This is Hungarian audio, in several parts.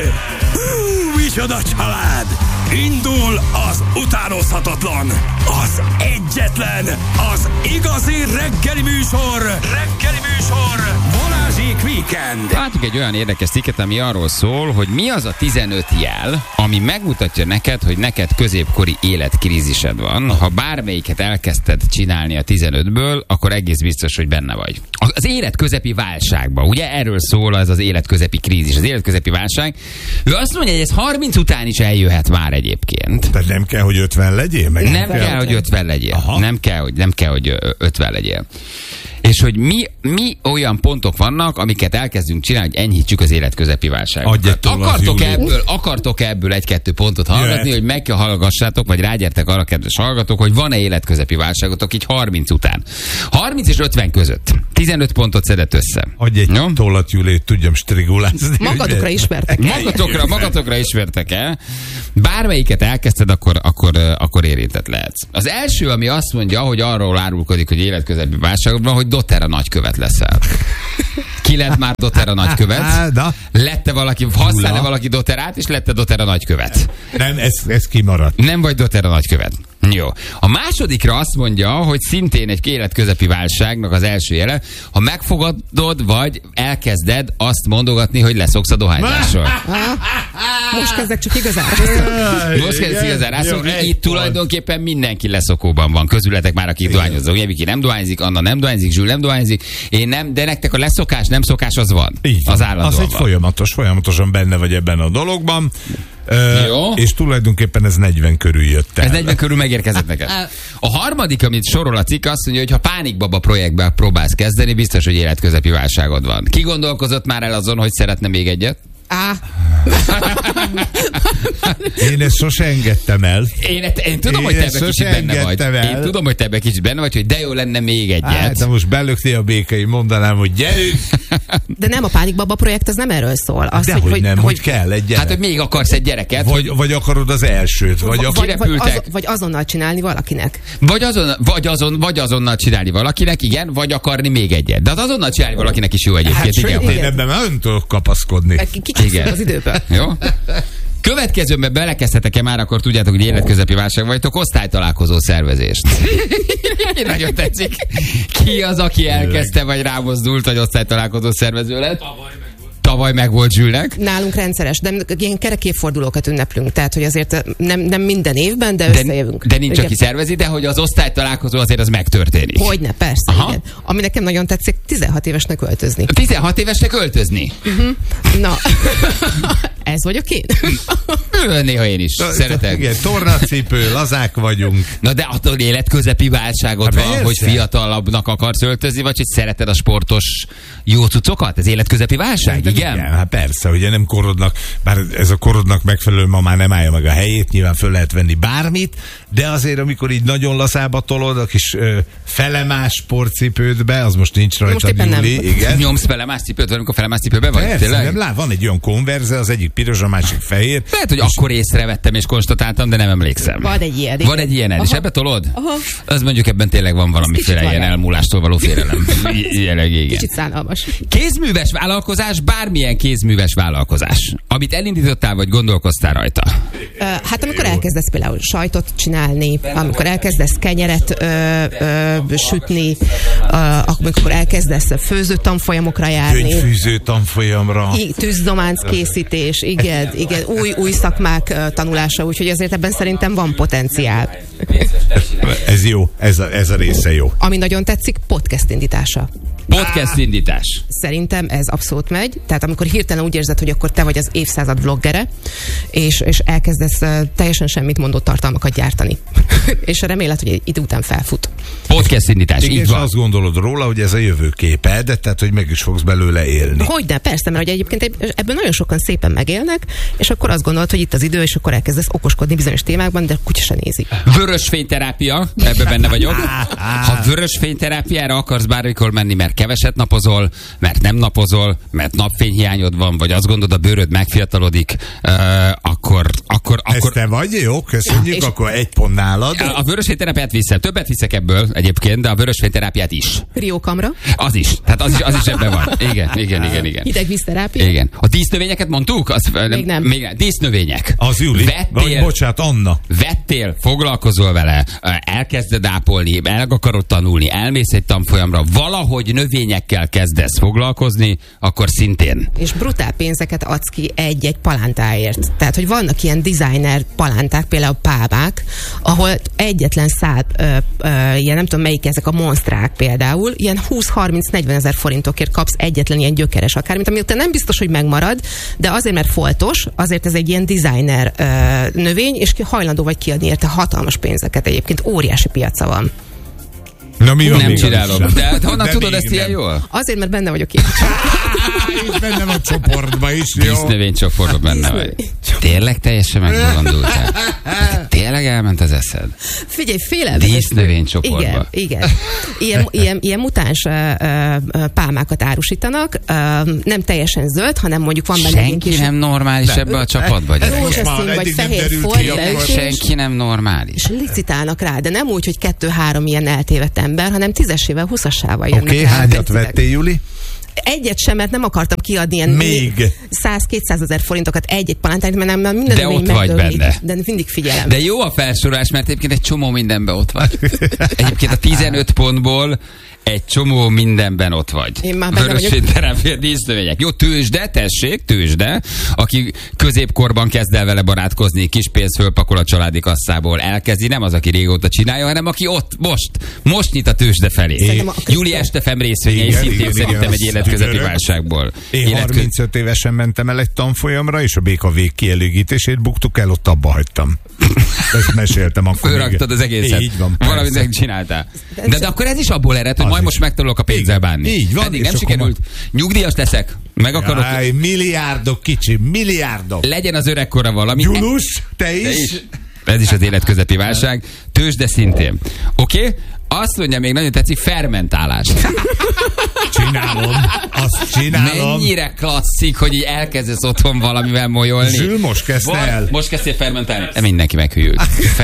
Micsoda család! Indul az utánozhatatlan, az egyetlen, az igazi reggeli műsor, Balázsék Weekend. Látunk egy olyan érdekes cikket, ami arról szól, hogy mi az a 15 jel, ami megmutatja neked, hogy neked középkori életkrízised van. Ha bármelyiket elkezdted csinálni a 15-ből, akkor egész biztos, hogy benne vagy. Az életközepi válságban, ugye erről szól ez az életközepi krízis, az életközepi válság. Ő azt mondja, hogy ez 30 után is eljöhet már egyébként. Tehát nem kell, hogy 50 legyél? Nem kell, hogy 50 legyél. Aha. Nem kell, hogy 50 legyél. És hogy mi olyan pontok vannak, amiket elkezdünk csinálni, hogy enyhítsük az életközepi válságot. Akartok ebből egy-kettő pontot hallgatni, hogy meg kell hallgassátok, vagy rágyertek arra, kedves hallgatók, hogy van-e életközepi válságotok így 30 után. 30 és 50 között. 15 pontot szedett össze. Adj egy tollat, Júli, tudjam strigulázni. Magatokra ismertek el. Magatokra ismertek el. Bármelyiket elkezdted, akkor érintett lehetsz. Az első, ami azt mondja, hogy arról árulkodik, hogy életközepi válságban, hogy Dotera nagykövet leszel. Ki lett már Dotera nagykövet? Lette valaki, használ-e valaki Doterát, és lette Dotera nagykövet? Nem, ez kimaradt. Nem vagy Dotera nagykövet. Jó. A másodikra azt mondja, hogy szintén egy életközepi válságnak az első jele, ha megfogadod, vagy elkezded azt mondogatni, hogy leszoksz a dohányzásról. Most kezdek csak igazán. Most kezdek igazán rászokni. Itt tulajdonképpen mindenki leszokóban van. Közületek már, akik dohányoznak. Ugye, Viki nem dohányzik, Anna nem dohányzik, Zsül nem dohányzik. Én nem, de nektek a leszokás, nem szokás az van. Az állandóan van. Folyamatosan benne vagy ebben a dologban. És tulajdonképpen ez 40 körül jött el. Ez 40 körül megérkezett neked. A harmadik, amit sorol a cikk, azt mondja, hogy ha Pánikbaba projektbe próbálsz kezdeni, biztos, hogy életközepi válságod van. Ki gondolkozott már el azon, hogy szeretne még egyet? Én ezt sose engedtem el. Én tudom, hogy te ebben kicsit benne vagy. Én tudom, hogy te ebben kicsit benne vagy, hogy de jó lenne még egyet. De most belökné a békei, mondanám, hogy gyerünk. De nem, a Pánikbaba projekt az nem erről szól. Az, hogy kell egy gyerek. Hát, hogy még akarsz egy gyereket. Vagy akarod az elsőt. Vagy azonnal csinálni valakinek. Vagy azonnal csinálni valakinek, igen, vagy akarni még egyet. De az azonnal csinálni valakinek is jó egyébként. Hát én ebben nem tudok kapaszkodni. Kicsit az időből. Jó? Következőben belekezdhetek-e már, akkor tudjátok, hogy életközepi válság vagytok, osztálytalálkozó szervezést. Nagyon tetszik. Ki az, aki elkezdte, vagy rámozdult, hogy osztálytalálkozó szervező lett? Tavaly meg volt Zsülnek. Nálunk rendszeres, de ilyen kerek évfordulókat ünneplünk, tehát hogy azért nem minden évben, de összejövünk. De nincs, aki szervezi, de hogy az osztálytalálkozó azért az megtörténik. Hogyne, persze, igen. Ami nekem nagyon tetszik, 16 évesnek öltözni. 16 évesnek öltözni? Na, ez vagyok én. Néha én is szeretem. Igen, tornacipő, lazák vagyunk. Na de attól életközepi válságot van, hogy fiatalabbnak akarsz öltözni, vagy hogy szereted a sportos jó cuccokat? Ez életközepi válság, igen? Hát persze, ugye nem korodnak, bár ez a korodnak megfelelő ma már nem állja meg a helyét, nyilván föl lehet venni bármit, de azért, amikor így nagyon lazába tolod a kis felemás sportcipődbe, az most nincs rajta, Júli, igen. Nyomsz felemás cipőt, amikor felemás cipőben vagy? Persze, nem, van egy olyan konverze, az egyik piros, a másik fehér. Lehet, hogy akkor észrevettem és konstatáltam, de nem emlékszem. Van egy ilyen. Van egy ilyen, és ebbe tolod? Aha. Az mondjuk ebben tényleg van valamiféle ilyen elmúlástól való félelem. Igen. Kicsit szánalmas. Kézműves vállalkozás, bármilyen kézműves vállalkozás, amit elindítottál, vagy gondolkoztál rajta? Hát amikor elkezdesz például sajtot csinálni, amikor elkezdesz kenyeret sütni, amikor elkezdesz főző tanfolyamokra járni. Gyöngyfűző tanfolyamra. Tűzdománc készítés, igen, új szakmák tanulása, úgyhogy azért ebben szerintem van potenciál. Ez jó, ez a része jó. Ami nagyon tetszik, podcast indítása. Podcast indítás. Szerintem ez abszolút megy. Tehát amikor hirtelen úgy érzed, hogy akkor te vagy az évszázad vloggere, és elkezdesz teljesen semmit mondó tartalmakat gyártani. És reméled, hogy egy idő után felfut. Podcast indítás, így van. És azt gondolod róla, hogy ez a jövőképed, tehát hogy meg is fogsz belőle élni. Hogyne, persze, mert hogy egyébként ebből nagyon sokan szépen megélnek, és akkor azt gondolod, hogy itt az idő, és akkor elkezdesz okoskodni bizonyos témákban, de kutya se nézi. Vörösfényterápia, ebben benne vagyok. Ha vörösfényterápiára akarsz bármikor menni, mert keveset napozol, mert nem napozol, mert napfényhiányod van, vagy azt gondolod, a bőröd megfiatalodik, Ez te vagy? Jó, köszönjük, akkor 1 pont nálad. A vörösfényterápiát vissza. Többet viszek ebből egyébként, de a vörösfényterápiát is. Kriókamra. Az is. Tehát az is ebben van. Igen. Hidegvízterápia. Igen. A dísznövényeket mondtuk? Még nem. Dísznövények. Az Júli. Bocsánat, Anna. Vettél, foglalkozol vele, elkezded ápolni, el akarod tanulni, elmész egy tanfolyamra, valahogy növényekkel kezdesz foglalkozni, akkor szintén. És brutál pénzeket adsz ki egy-egy palántáért. Tehát, hogy vannak ilyen designer palánták, például pálmák, ahol egyetlen ilyen nem tudom melyik ezek a monsztrák például, ilyen 20-30-40 ezer forintokért kapsz egyetlen ilyen gyökeres akármit, ami utána nem biztos, hogy megmarad, de azért, mert foltos, azért ez egy ilyen designer növény, és hajlandó vagy kiadni érte hatalmas pénzeket. Egyébként óriási piaca van. Na, mi van nem még csinálom. De honnan de tudod még ezt ilyen nem. jól? Azért, mert benne vagyok én. És bennem a csoportban is, jó? Dísznövénycsoportban benne vagy. Tényleg teljesen megbolondultál? Tényleg elment az eszed? Figyelj, félelmetes. Dísznövénycsoportba. Igen. Ilyen mutáns pálmákat árusítanak. Nem teljesen zöld, hanem mondjuk van benne egy Senki nem normális ebbe a csapatba? rózsaszín vagy fehér folt. Senki nem normális. És licitálnak rá, de nem úgy, hogy 2-3 ilyen eltévedt ember, hanem 10-esével, 20-asával jönnek Oké, rá. hányat vettél, Júli? Egyet sem, mert nem akartam kiadni ilyen Még 100-200 ezer forintokat egy-egy palántányt, mert nem minden De ott vagy benne. De mindig figyelem. De jó a felsorolás, mert egyébként egy csomó mindenben ott vagy. Egyébként a 15 pontból egy csomó mindenben ott vagy. Én már benne vagyok. Vörösfényterápia, dísznövények. Jó, tőzsde, tessék, tőzsde. Aki középkorban kezd el vele barátkozni, kis pénzt fölpakol a családi kasszából, elkezdi, nem az, aki régóta csinálja, hanem aki ott, most nyit a tőzsde felé. Júli Estefem részvényei szintén szerintem egy életközeti válságból. Én 35 évesen mentem el egy tanfolyamra, és a BKV kielégítését buktuk el, ott abba hagytam. Ezt meséltem akkor. Fölraktad az egészet. Így van. Valamit megcsináltál. De akkor ez is abból ered, hogy majd most megtanulok a pénzzel bánni. Így van. Eddig nem sikerült. Nyugdíjas leszek. Meg akarok. Jaj, milliárdok, kicsi, milliárdok. Legyen az öregkora valami. Gyulus, te is. Ez is az életközepi válság. Tőzsde szintén. Oké? Azt mondja, még nagyon tetszik, fermentálás. Csinálom. Azt csinálom. Mennyire klasszik, hogy így elkezdesz otthon valamivel molyolni. Zsül, most kezdte el. Most kezdtél fermentálni. Mindenki meghűlt.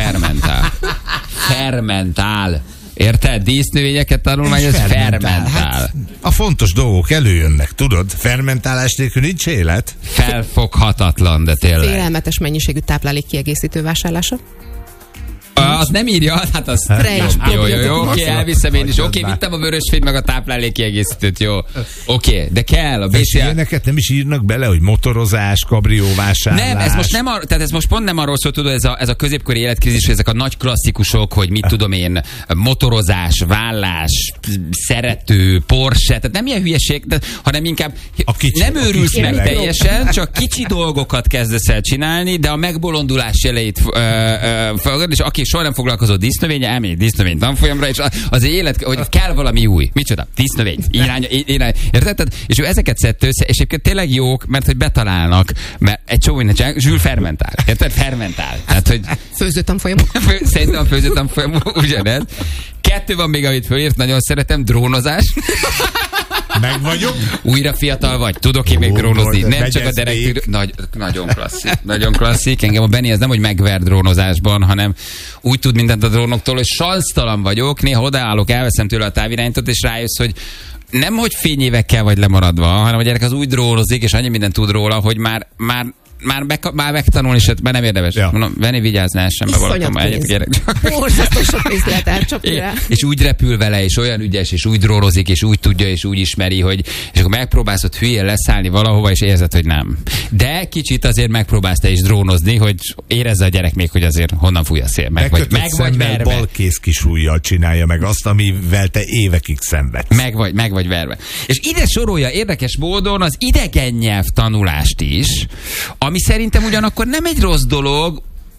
Fermentál. Érted? Dísznövényeket tanulmányoz, fermentál. Hát, a fontos dolgok előjönnek, tudod? Fermentálás nélkül nincs élet. Felfoghatatlan, de tényleg. Félelmetes mennyiségű táplálékkiegészítő vásárlása. Az nem írja, hát az... Jó, oké, elviszem én is. Oké, vittem a vörösfény meg a táplálékkiegészítőt, jó. Oké, de kell a BCA... Ilyeneket nem is írnak bele, hogy motorozás, kabrióvásárlás. Nem, ez most nem tehát ez most pont nem arról szól, tudod, ez a középkori életkrízis, ezek a nagy klasszikusok, hogy mit tudom én, motorozás, vállás, szerető, Porsche, tehát nem ilyen hülyeség, hanem inkább nem őrülsz meg teljesen, csak kicsi dolgokat kezdesz el csinálni, de a megbolondulás jeleit és aki soha nem foglalkozott dísznövénye, elmegy dísznövény tanfolyamra, és az élet, hogy kell valami új. Micsoda? Dísznövény. Irány. Érted? És ő ezeket szedte össze, és egyébként tényleg jók, mert hogy betalálnak, mert egy csomó minden csinál, Zsül fermentál. Érted? Fermentál. Tehát, hogy... Főzőtanfolyamok. Szerintem a főzőtanfolyamok ugyanez. 2 van még, amit fölírt, nagyon szeretem, drónozás. Meg vagyok. Újra fiatal vagy, tudok én még drónozni. Nem csak a derektűr. Nagyon klasszik. Nagyon klasszik. Engem a Benni az nem, hogy megver drónozásban, hanem úgy tud mindent a drónoktól, hogy sansztalan vagyok. Néha odaállok, elveszem tőle a távirányítót, és rájössz, hogy nem, hogy fényévekkel vagy lemaradva, hanem a gyerek az úgy drónozik, és annyi mindent tud róla, hogy már megtanulni, és már nem érdemes. Ja. Mondom, Benni, vigyázz, ne essen be valakom. Borzasztó sok pénzt lehet elcsapni rá. És úgy repül vele, és olyan ügyes, és úgy drónozik, és úgy tudja, és úgy ismeri, hogy és akkor megpróbálsz ott hülyén leszállni valahova, és érzed, hogy nem. De kicsit azért megpróbálsz te is drónozni, hogy érezze a gyerek még, hogy azért honnan fúj a szél. Meg vagy verve. Balkész kis ujjal csinálja meg azt, amivel te évekig szenvedsz. Meg vagy verve. És ide sorolja érdekes módon az idegen nyelv tanulást is, ami szerintem ugyanakkor nem egy rossz dolog,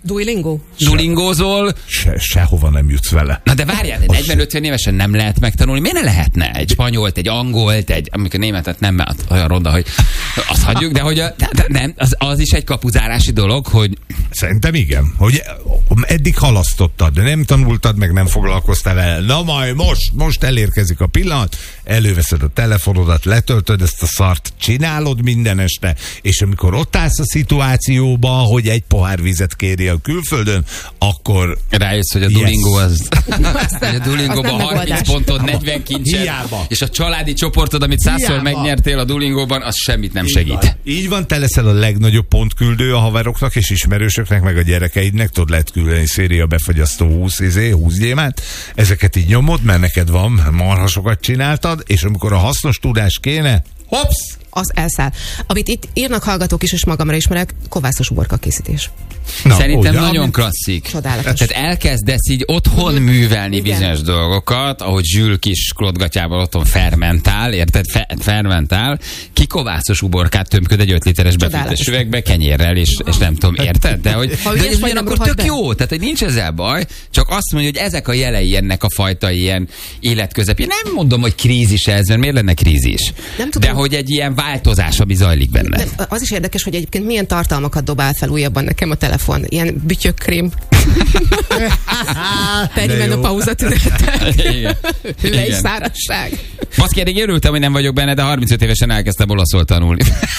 Duolingo? Duolingózol. Sehova nem jutsz vele. Na de várjál, 40-50 évesen nem lehet megtanulni. Miért ne lehetne? Egy spanyolt, egy angolt, amikor németet nem, mert olyan ronda, hogy azt hagyjuk, de hogy nem, az is egy kapuzárási dolog, hogy... Szerintem igen. Hogy eddig halasztottad, de nem tanultad, meg nem foglalkoztál vele. Na majd most elérkezik a pillanat, előveszed a telefonodat, letöltöd ezt a szart, csinálod minden este, és amikor ott állsz a szituációba, hogy egy pohár vizet kérje a külföldön, akkor... Rájössz, hogy a Duolingo az... a Duolingóban 30 megoldás. pontod, 40 kincsed, Hiába. és a családi csoportod, amit 100-szor megnyertél a Duolingóban, az semmit nem segít. Így van, te leszel a legnagyobb pontküldő a haveroknak és ismerősöknek, meg a gyerekeidnek, tudod, lehet küldeni széria befagyasztó 20 gyémánt, ezeket így nyomod, mert neked van, marhasokat csináltad, és amikor a hasznos tudás kéne, hopsz! Az elszáll. Amit itt írnak hallgatók is, és magamra ismerek, kovászos uborka készítés. Na, Szerintem ugye, nagyon amit- klasszik. Csodálatos. Tehát elkezdesz így otthon művelni Igen. bizonyos dolgokat, ahogy Zsül kis klotgatyával otthon fermentál, érted? Fermentál, kikovászos uborkát tömköd egy 5 literes befűtés Csodálatos. üvegbe kenyérrel, és nem tudom, érted? De hogy Ha de ügyes vagy, nem ugyanakkor rohad tök be. jó, tehát hogy nincs ezzel baj, csak azt mondja, hogy ezek a jelei ennek a fajta ilyen életközepén. Nem mondom, hogy krízis ez, mert miért lenne krízis? Nem tudom. De hogy egy ilyen változás, ami zajlik benne. Nem, az is érdekes, hogy egyébként milyen tartalmakat dobál fel újabban nekem a telefon. Ilyen bütyökkrém. Perimenopauza tünete. Igen. Hüvely Igen. szárazság. Baszki, eddig örültem, hogy nem vagyok benne, de 35 évesen elkezdtem olaszul tanulni.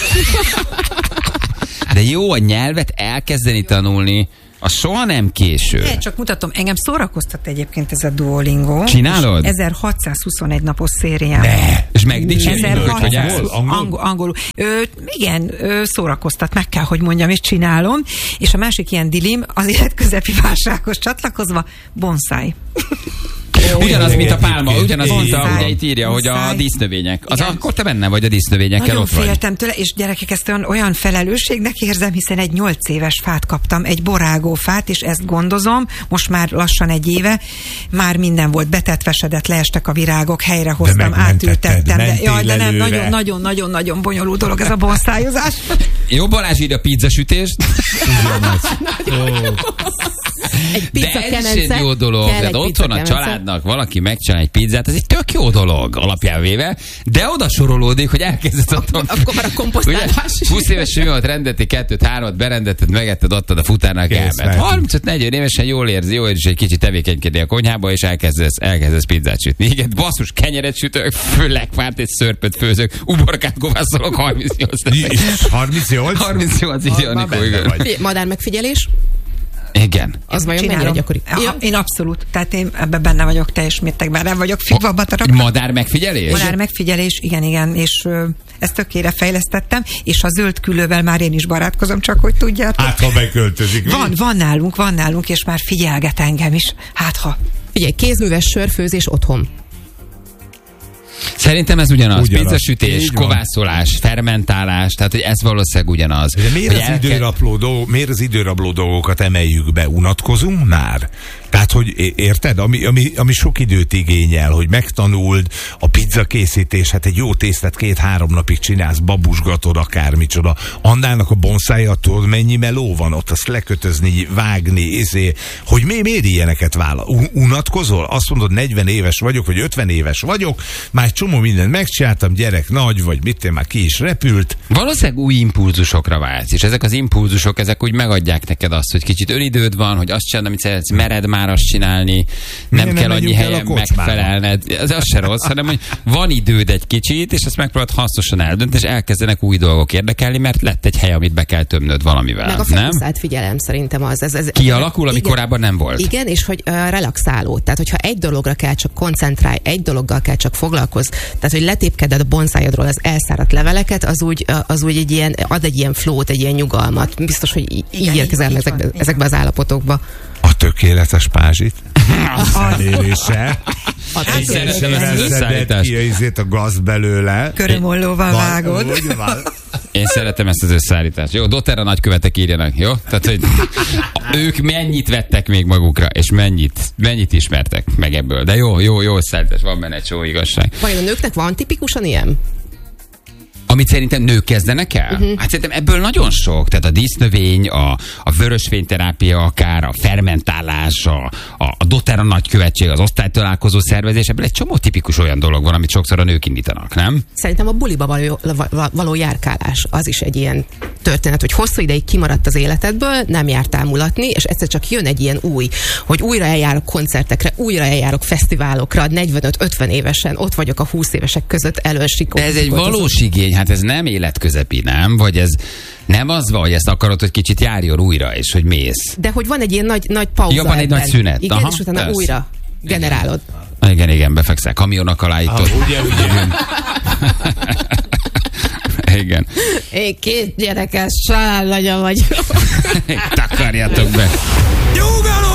De jó a nyelvet elkezdeni tanulni, az soha nem késő. Én csak mutatom, engem szórakoztat egyébként ez a Duolingo. Csinálod? 1621 napos szériám. De. És megdicsérjük, hogy 1600 Angol? angolul. Igen, szórakoztat, meg kell, hogy mondjam, és csinálom. És a másik ilyen dilim, az életközepi válsághoz csatlakozva, bonsai. Ugyanaz, mint a pálma, Egyébként. ugyanaz, mint a, Bonsai. ugye itt írja, hogy a Bonsai. dísznövények. Az Igen. akkor te benne vagy a dísznövényekkel, Nagyon ott vagy. féltem tőle, és gyerekek, ezt olyan felelősségnek érzem, hiszen egy 8 éves fát kaptam, egy borágófát, és ezt gondozom, most már lassan egy éve, már minden volt betetvesedett, leestek a virágok, helyrehoztam, megmentetted, átültettem, de, mentél de nem, előre. nagyon bonyolult dolog ez a bonszájozás. Jó, Balázs írja pizzasütést. Egy De pizza ez is kemence. egy jó dolog. Kell De egy ott pizza van a kemence. családnak, valaki megcsinál egy pizzát, ez egy tök jó dolog alapján véve, de oda sorolódik, hogy elkezdett otthon. Akkor már a komposztálás is. 20 évesen mi volt, rendelti 2-3-at, berendelted, megetted, adtad a futárnak, Kész, elment. mehetünk. 35-40 évesen jól érzi, jó, és egy kicsit tevékenykedni a konyhába, és elkezdesz pizzát sütni. Igen, basszus, kenyeret sütök, lekvárt egy szörpöt főzök, uborkát kovászolok, 38. 38? 38 írja Már Anikó, benne igen. vagy. Madár megfigyelés? Igen. Az vajon mennyire Csinálom. gyakori? Én abszolút. Tehát én ebben benne vagyok teljes mértékben. Nem vagyok figva Egy batarok. madár megfigyelés? Madár megfigyelés, igen, és ezt tökére fejlesztettem, és a zöld küllővel már én is barátkozom, csak hogy tudjátok. Hát, ha beköltözik. Van nálunk, és már figyelget engem is. Hát ha. Figyelj, kézműves sörfőzés otthon. Szerintem ez ugyanaz. Ugyanaz. Pizzasütés, Így van. kovászolás, fermentálás, tehát hogy ez valószínűleg ugyanaz. De miért Hogy az időrabló dolgokat emeljük be? Unatkozunk már? Tehát, hogy érted? Ami sok időt igényel, hogy megtanuld a pizza készítés, hát egy jó tésztát 2-3 napig csinálsz, babusgatod, akármicsoda. Annának a bonszája, tudod, mennyi meló van ott, azt lekötözni, vágni, hogy miért ilyeneket vállal? Unatkozol? Azt mondod, 40 éves vagyok, vagy 50 éves vagyok, már egy csomó mindent megcsináltam, gyerek nagy, vagy mit, már ki is repült. valószínűleg új impulzusokra válsz, és ezek az impulzusok, ezek úgy megadják neked azt, hogy kicsit önidőd van, hogy azt csinálod, amit szeretsz, mered már azt csinálni, nem Miért kell nem annyi megyünk el a helyen kocsmába? megfelelned. Ez az se rossz, hanem hogy van időd egy kicsit, és ezt megpróbálod hasznosan eldönteni, és elkezdenek új dolgok érdekelni, mert lett egy hely, amit be kell tömnöd valamivel. Meg a nem? fókuszált figyelem szerintem az. Ez Kialakul, ami igen. korábban nem volt. Igen, és hogy relaxáló. Tehát, hogyha egy dologra kell csak koncentrálj, egy dologgal kell csak foglalkozz, tehát, hogy letépkeded a bonszájodról az elszáradt leveleket, az úgy egy ilyen, ad egy ilyen flót, egy ilyen nyugalmat. Biztos, hogy így érkezel így van, ezekbe az állapotokba. A tökéletes pázsit. Elérése. Én szeretem ezt az összeállítást. Ki a gaz belőle. Körömollóval vágod. Úgy van. Én szeretem ezt az összeállítást. Jó, Doterra nagykövetek írjanak, jó? Tehát, hogy ők mennyit vettek még magukra, és mennyit ismertek meg ebből. De jó összeállítás, van benne egy csomó igazság. Vajon a nőknek van tipikusan ilyen? Amit szerintem nők kezdenek el? Hát szerintem ebből nagyon sok. Tehát a dísznövény, a vörösfényterápia, akár a fermentálás, a doTERRA nagykövetség, az osztálytalálkozó szervezés, ebből egy csomó tipikus olyan dolog van, amit sokszor a nők indítanak, nem? Szerintem a buliba való járkálás az is egy ilyen történet, hogy hosszú ideig kimaradt az életedből, nem jártál mulatni, és egyszer csak jön egy ilyen új, hogy újra eljárok koncertekre, újra eljárok fesztiválokra, 45-50 évesen, ott vagyok a 20 évesek között elősikon. De ez egy valós igény, hát ez nem életközepi, nem? Vagy ez nem az van, hogy ezt akarod, hogy kicsit járjon újra, és hogy mész. De hogy van egy ilyen nagy pauza. Ja, van egy nagy szünet. Igen, és utána persze. Újra generálod. Igen, befekszel kamionnak alá itt. Ugye. Igen. Én 2 gyerekes családanya vagyok. Takarjatok be. Nyugalom!